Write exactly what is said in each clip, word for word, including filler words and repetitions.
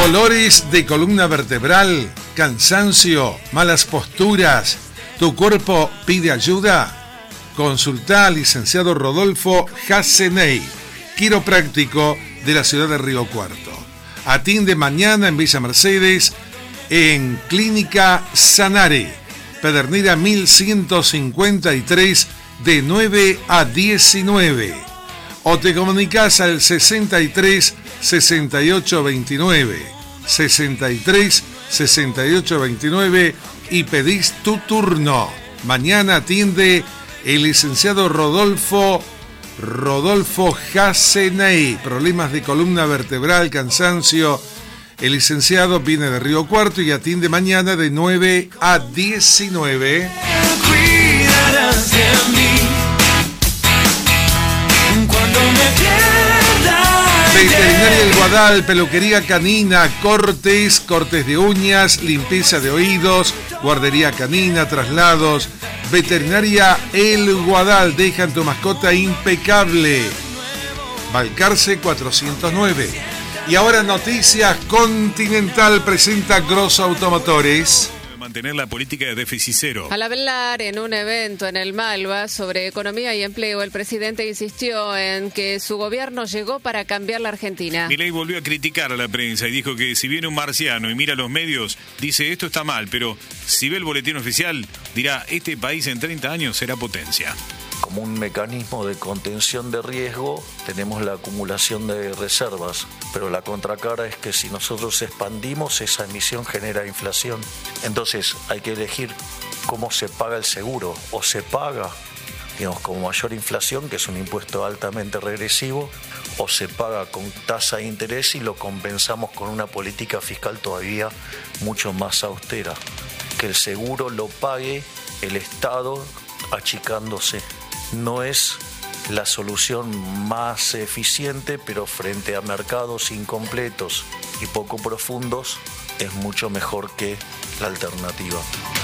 Dolores de columna vertebral, cansancio, malas posturas, ¿tu cuerpo pide ayuda? Consulta al licenciado Rodolfo Hasseney, quiropráctico de la ciudad de Río Cuarto. Atiende mañana en Villa Mercedes, en Clínica Sanare, Pedernera mil ciento cincuenta y tres, de nueve a diecinueve. O te comunicas al sesenta y tres, sesenta y ocho, veintinueve, sesenta y tres, sesenta y ocho, veintinueve y pedís tu turno. Mañana atiende el licenciado Rodolfo Rodolfo Hasseney. Problemas de columna vertebral, cansancio. El licenciado viene de Río Cuarto y atiende mañana de nueve a diecinueve. Cuidarás de mí cuando me pierda. Veterinaria El Guadal, peluquería canina, cortes, cortes de uñas, limpieza de oídos, guardería canina, traslados. Veterinaria El Guadal, dejan tu mascota impecable. Balcarce cuatrocientos nueve. Y ahora Noticias Continental presenta Grosso Automotores. Mantener la política de déficit cero. Al hablar en un evento en el Malva sobre economía y empleo, el presidente insistió en que su gobierno llegó para cambiar la Argentina. Milei volvió a criticar a la prensa y dijo que si viene un marciano y mira los medios, dice esto está mal, pero si ve el boletín oficial, dirá este país en treinta años será potencia. Como un mecanismo de contención de riesgo, tenemos la acumulación de reservas, pero la contracara es que si nosotros expandimos, esa emisión genera inflación. Entonces hay que elegir cómo se paga el seguro, o se paga, digamos, con mayor inflación, que es un impuesto altamente regresivo, o se paga con tasa de interés y lo compensamos con una política fiscal todavía mucho más austera. Que el seguro lo pague el Estado achicándose. No es la solución más eficiente, pero frente a mercados incompletos y poco profundos es mucho mejor que la alternativa.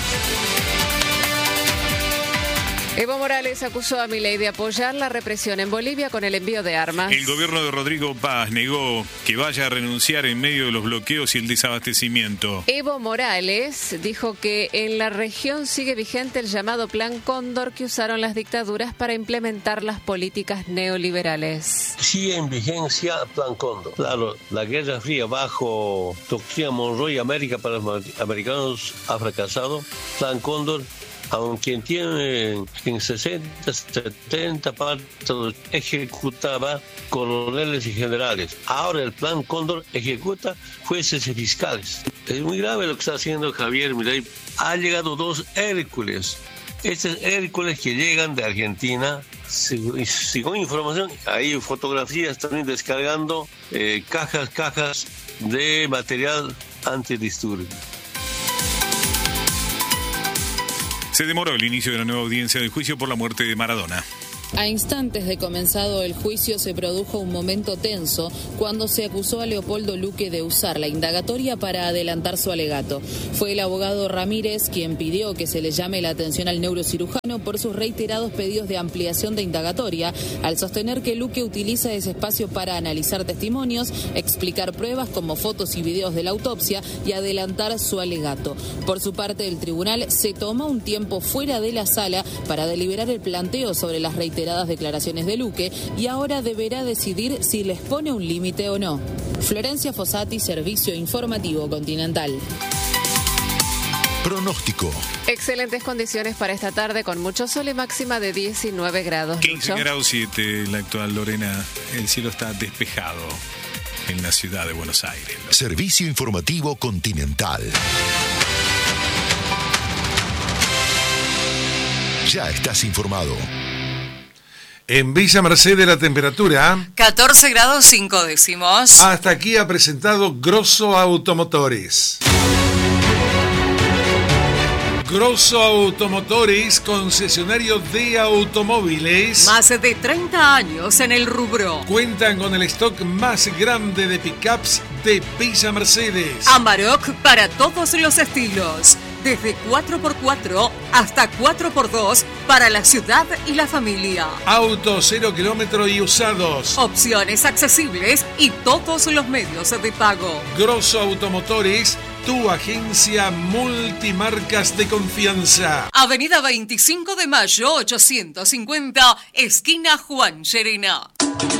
Evo Morales acusó a Milei de apoyar la represión en Bolivia con el envío de armas. El gobierno de Rodrigo Paz negó que vaya a renunciar en medio de los bloqueos y el desabastecimiento. Evo Morales dijo que en la región sigue vigente el llamado Plan Cóndor que usaron las dictaduras para implementar las políticas neoliberales. Sigue en vigencia Plan Cóndor. Claro, la Guerra Fría bajo doctrina Monroe y América para los americanos ha fracasado. Plan Cóndor, aunque tiene en sesenta, setenta partes, ejecutaba coroneles y generales. Ahora el Plan Cóndor ejecuta jueces y fiscales. Es muy grave lo que está haciendo Javier Milei. Ha llegado dos Hércules. Estos Hércules que llegan de Argentina, según información, hay fotografías también descargando eh, cajas, cajas de material antidisturbios. Se demoró el inicio de la nueva audiencia del juicio por la muerte de Maradona. A instantes de comenzado el juicio se produjo un momento tenso cuando se acusó a Leopoldo Luque de usar la indagatoria para adelantar su alegato. Fue el abogado Ramírez quien pidió que se le llame la atención al neurocirujano por sus reiterados pedidos de ampliación de indagatoria, al sostener que Luque utiliza ese espacio para analizar testimonios, explicar pruebas como fotos y videos de la autopsia y adelantar su alegato. Por su parte, el tribunal se tomó un tiempo fuera de la sala para deliberar el planteo sobre las reiteradas declaraciones de Luque y ahora deberá decidir si les pone un límite o no. Florencia Fossati, Servicio Informativo Continental. Pronóstico. Excelentes condiciones para esta tarde con mucho sol y máxima de diecinueve grados. quince grados siete la actual, Lorena. El cielo está despejado en la ciudad de Buenos Aires. Servicio Informativo Continental. Ya estás informado. En Villa Mercedes la temperatura catorce grados cinco décimos. Hasta aquí ha presentado Grosso Automotores. Grosso Automotores, concesionario de automóviles. Más de treinta años en el rubro. Cuentan con el stock más grande de pickups de Villa Mercedes. Amarok para todos los estilos. desde cuatro por cuatro hasta cuatro por dos para la ciudad y la familia. Autos cero kilómetro y usados. Opciones accesibles y todos los medios de pago. Grosso Automotores, tu agencia multimarcas de confianza. Avenida veinticinco de mayo ochocientos cincuenta, esquina Juan Llerena.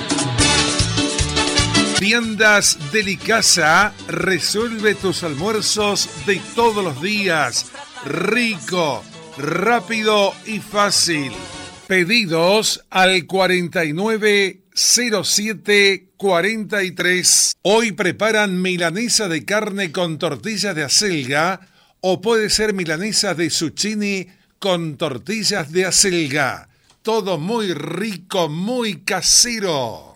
Viandas Delicasa resuelve tus almuerzos de todos los días. Rico, rápido y fácil. Pedidos al cuarenta y nueve cero siete cuarenta y tres. Hoy preparan milanesa de carne con tortillas de acelga o puede ser milanesa de zucchini con tortillas de acelga. Todo muy rico, muy casero.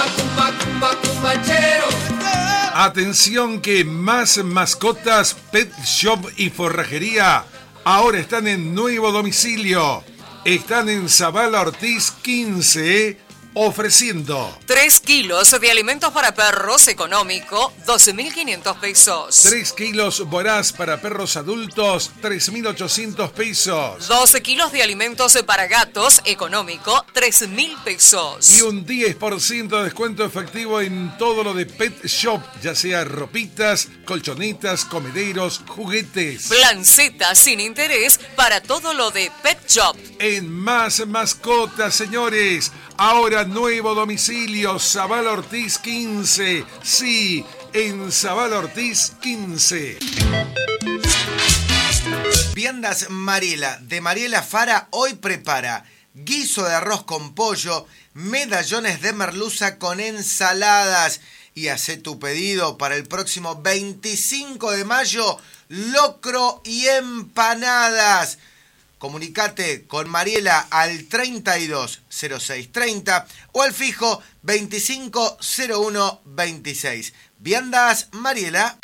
Atención que más mascotas, pet shop y forrajería ahora están en nuevo domicilio. Están en Zavala Ortiz quince, ofreciendo tres kilos de alimentos para perros económico, doce mil quinientos pesos. tres kilos Voraz para perros adultos, tres mil ochocientos pesos. doce kilos de alimentos para gatos económico, tres mil pesos. Y un diez por ciento de descuento efectivo en todo lo de Pet Shop, ya sea ropitas, colchonetas, comederos, juguetes. Plan Z sin interés para todo lo de Pet Shop. En Más Mascotas, señores. Ahora nuevo domicilio, Zavala Ortiz quince. Sí, en Zavala Ortiz quince. Viandas Mariela, de Mariela Fara, hoy prepara guiso de arroz con pollo, medallones de merluza con ensaladas. Y hace tu pedido para el próximo veinticinco de mayo, locro y empanadas. Comunicate con Mariela al treinta y dos cero seis treinta o al fijo veinticinco cero uno veintiséis. Viandas Mariela.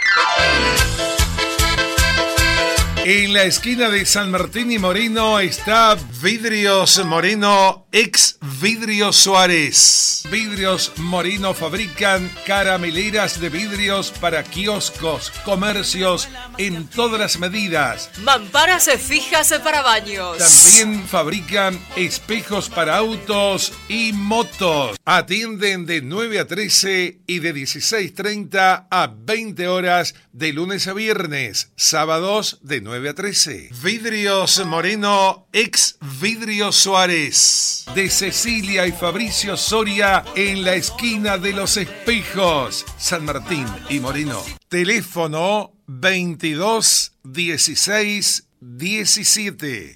En la esquina de San Martín y Moreno está Vidrios Moreno, ex Vidrio Suárez. Vidrios Moreno fabrican carameleras de vidrios para kioscos, comercios en todas las medidas. Mamparas fijas para baños. También fabrican espejos para autos y motos. Atienden de nueve a trece y de dieciséis treinta a veinte horas de lunes a viernes. Sábados de nueve a trece. Vidrios Moreno, ex Vidrio Suárez. De Cecilia y Fabricio Soria en la esquina de los espejos. San Martín y Moreno. Teléfono veintidós dieciséis diecisiete.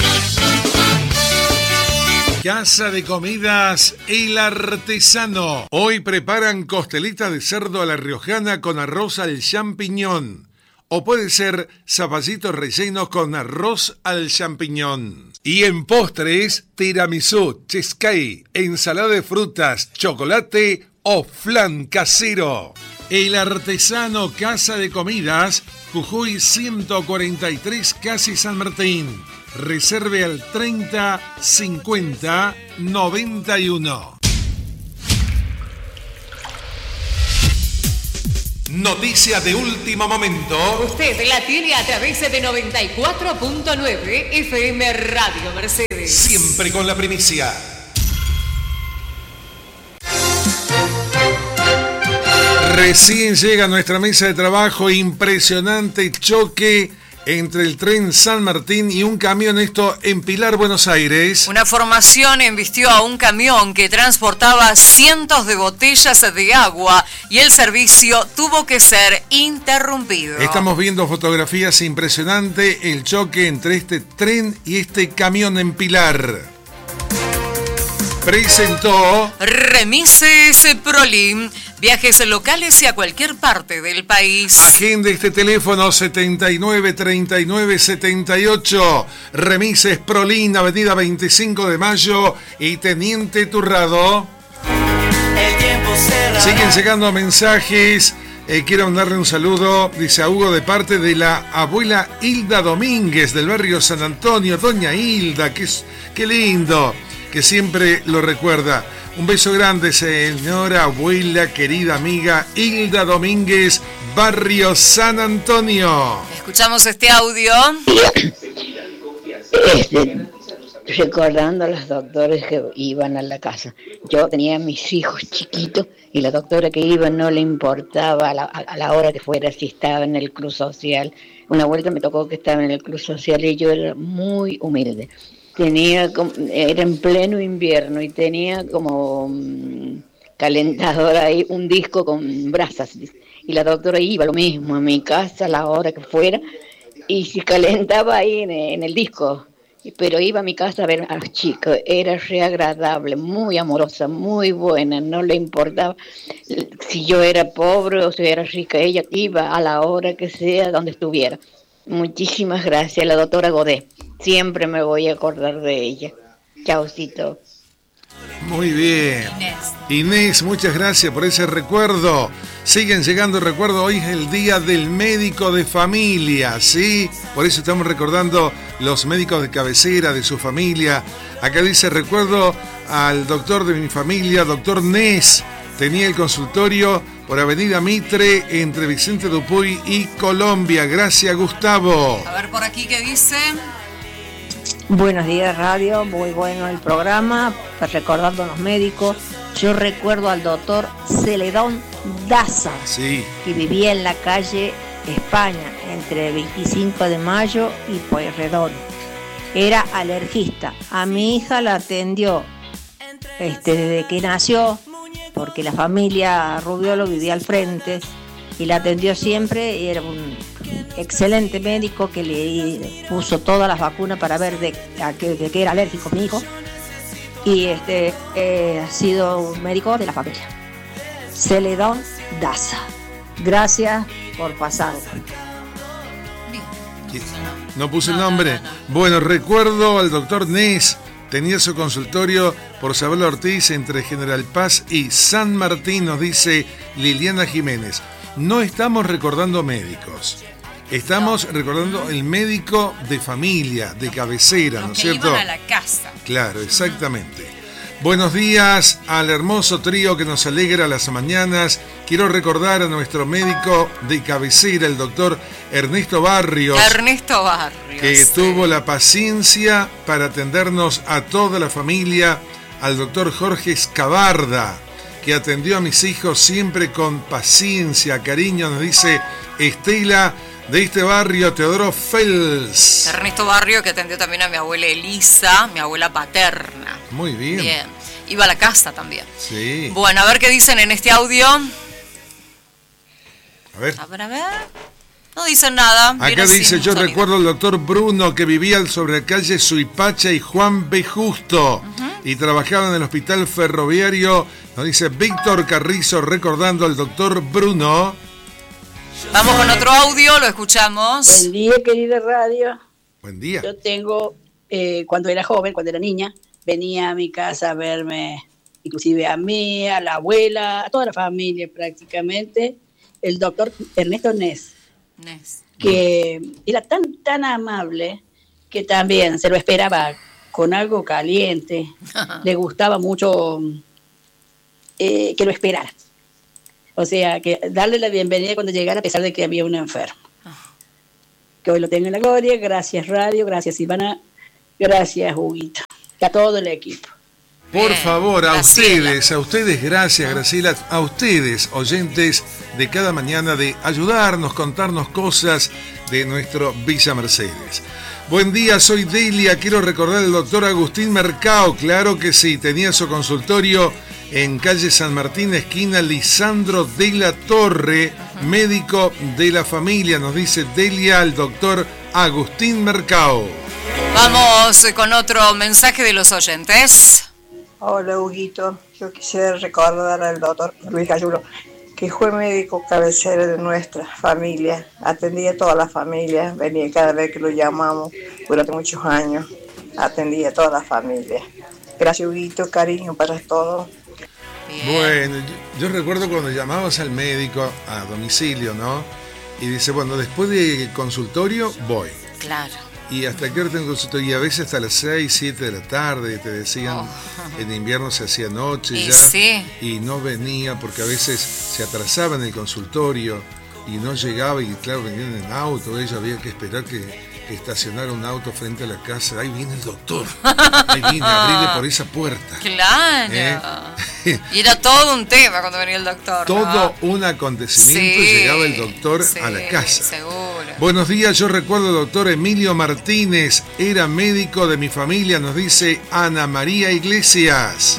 Casa de Comidas El Artesano. Hoy preparan costelitas de cerdo a la riojana con arroz al champiñón. O puede ser zapallitos rellenos con arroz al champiñón. Y en postres, tiramisú, cheesecake, ensalada de frutas, chocolate o flan casero. El Artesano Casa de Comidas, Jujuy ciento cuarenta y tres, casi San Martín. Reserve al treinta cincuenta noventa y uno. Noticia de último momento. Usted la tiene a través de noventa y cuatro punto nueve F M Radio Mercedes. Siempre con la primicia. Recién llega a nuestra mesa de trabajo impresionante choque entre el tren San Martín y un camión, esto en Pilar, Buenos Aires. Una formación embistió a un camión que transportaba cientos de botellas de agua y el servicio tuvo que ser interrumpido. Estamos viendo fotografías impresionantes, el choque entre este tren y este camión en Pilar. Presentó Remises Prolim, viajes locales y a cualquier parte del país. Agenda este teléfono setenta y nueve treinta y nueve setenta y ocho. Remises Prolim, avenida veinticinco de mayo y Teniente Turrado. El tiempo cerrará. Siguen llegando mensajes. Eh, quiero mandarle un saludo, dice a Hugo, de parte de la abuela Hilda Domínguez del barrio San Antonio. Doña Hilda, qué, qué lindo. que siempre lo recuerda. Un beso grande, señora, abuela, querida amiga Hilda Domínguez, Barrio San Antonio. Escuchamos este audio. Este, recordando a los doctores que iban a la casa. Yo tenía a mis hijos chiquitos y la doctora que iba no le importaba a la, a la hora que fuera, si estaba en el club social. Una vuelta me tocó que estaba en el club social y yo era muy humilde. Tenía, era en pleno invierno y tenía como um, calentador ahí un disco con brasas. Y la doctora iba lo mismo a mi casa a la hora que fuera y se calentaba ahí en, en el disco. Pero iba a mi casa a ver a los chicos, era re agradable, muy amorosa, muy buena, no le importaba si yo era pobre o si era rica, ella iba a la hora que sea, donde estuviera. Muchísimas gracias, la doctora Godet, siempre me voy a acordar de ella. Chaucito. Muy bien. Inés. Inés, muchas gracias por ese recuerdo. Siguen llegando recuerdos. Hoy es el día del médico de familia, ¿sí? Por eso estamos recordando los médicos de cabecera de su familia. Acá dice, recuerdo al doctor de mi familia, doctor Nes. Tenía el consultorio por Avenida Mitre entre Vicente Dupuy y Colombia. Gracias, Gustavo. A ver por aquí qué dice. Buenos días, radio, muy bueno el programa, pues recordando a los médicos. Yo recuerdo al doctor Celedón Daza, sí, que vivía en la calle España, entre veinticinco de mayo y Pueyrredón. Era alergista. A mi hija la atendió este, desde que nació, porque la familia Rubiolo vivía al frente, y la atendió siempre, y era un excelente médico que le puso todas las vacunas para ver de, a qué, de qué era alérgico mi hijo, y este eh, ha sido un médico de la familia. Celedón Daza. Gracias por pasar. No puse el nombre. Bueno, recuerdo al doctor Nes. Tenía su consultorio por Sabela Ortiz entre General Paz y San Martín, nos dice Liliana Jiménez. No estamos recordando médicos. Estamos no. recordando el médico de familia, de cabecera, Los ¿no es que cierto? Iban a la casa. Claro, exactamente. Uh-huh. Buenos días al hermoso trío que nos alegra las mañanas. Quiero recordar a nuestro médico de cabecera, el doctor Ernesto Barrios. Ernesto Barrios. Que sí. tuvo la paciencia para atendernos a toda la familia. Al doctor Jorge Escabarda, que atendió a mis hijos siempre con paciencia, cariño, nos dice Estela de este barrio, Teodoro Fels. Ernesto Barrio, que atendió también a mi abuela Elisa, mi abuela paterna. Muy bien. Bien. Iba a la casa también. Sí. Bueno, a ver qué dicen en este audio. A ver. A ver, a ver. No dicen nada. Acá dice, yo sonido. recuerdo al doctor Bruno que vivía sobre la calle Suipacha y Juan B. Justo. Uh-huh. Y trabajaba en el hospital ferroviario. Nos dice Víctor Carrizo recordando al doctor Bruno. Vamos con otro audio, lo escuchamos. Buen día, querida radio. Buen día. Yo tengo, eh, cuando era joven, cuando era niña, venía a mi casa a verme, inclusive a mí, a la abuela, a toda la familia prácticamente, el doctor Ernesto Nes. Nes. Que era tan, tan amable que también se lo esperaba con algo caliente. Le gustaba mucho eh, que lo esperara. O sea, que darle la bienvenida cuando llegara a pesar de que había un enfermo. Que hoy lo tenga en la gloria. Gracias, radio. Gracias, Ivana. Gracias, Huguito. Y a todo el equipo. Por Bien, favor, a Graciela. ustedes, a ustedes, gracias, Graciela, a ustedes, oyentes de cada mañana, de ayudarnos, contarnos cosas de nuestro Villa Mercedes. Buen día, soy Delia, quiero recordar al doctor Agustín Mercado, claro que sí, tenía su consultorio en calle San Martín, esquina Lisandro de la Torre, uh-huh. médico de la familia, nos dice Delia, al doctor Agustín Mercado. Vamos con otro mensaje de los oyentes. Hola, Huguito. Yo quisiera recordar al doctor Luis Gallulo, que fue médico cabecera de nuestra familia. Atendía a toda la familia, venía cada vez que lo llamamos durante muchos años. Atendía a toda la familia. Gracias, Huguito. Cariño para todos. Bien. Bueno, yo, yo recuerdo cuando llamabas al médico a domicilio, ¿no? Y dice, bueno, después del consultorio voy. Claro. ¿Y hasta qué hora tengo consultorio? Y a veces hasta las seis, siete de la tarde, te decían, oh. En invierno se hacía noche y ya, sí. Y no venía porque a veces se atrasaba en el consultorio y no llegaba, y claro, venían en auto, ella había que esperar que, que estacionara un auto frente a la casa. Ahí viene el doctor, ahí viene, abrirle por esa puerta. Claro. ¿Eh? Y era todo un tema cuando venía el doctor. Todo ¿no? un acontecimiento, sí, y llegaba el doctor sí, a la casa. Seguro. Buenos días, yo recuerdo al doctor Emilio Martínez, era médico de mi familia, nos dice Ana María Iglesias.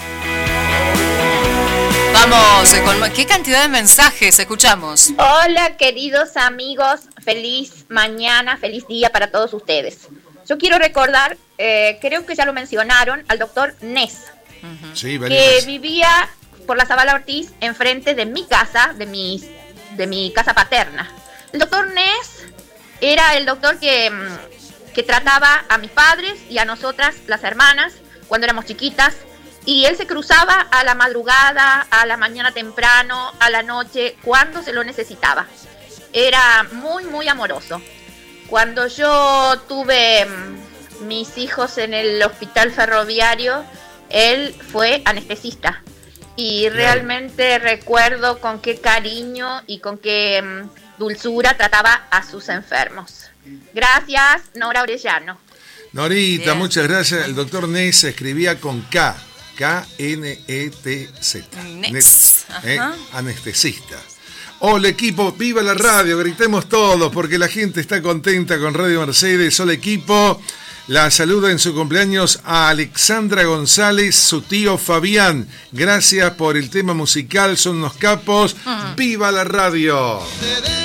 Vamos, con qué cantidad de mensajes escuchamos. Hola, queridos amigos, feliz mañana, feliz día para todos ustedes. Yo quiero recordar, eh, creo que ya lo mencionaron, al doctor Ness, uh-huh. sí, que veces. Vivía por la Zavala Ortiz, enfrente de mi casa, de mi, de mi casa paterna. El doctor Ness era el doctor que, que trataba a mis padres y a nosotras, las hermanas, cuando éramos chiquitas. Y él se cruzaba a la madrugada, a la mañana temprano, a la noche, cuando se lo necesitaba. Era muy, muy amoroso. Cuando yo tuve mis hijos en el hospital ferroviario, él fue anestesista. Y realmente recuerdo con qué cariño y con qué dulzura trataba a sus enfermos. Gracias, Nora Orellano. Norita, bien. Muchas gracias. El doctor Ness escribía con K. K N E T Z. Ness. Eh, anestesista. Hola equipo, viva la radio, gritemos todos porque la gente está contenta con Radio Mercedes. Hola equipo, la saluda en su cumpleaños a Alexandra González, su tío Fabián. Gracias por el tema musical, son unos capos. Uh-huh. ¡Viva la radio!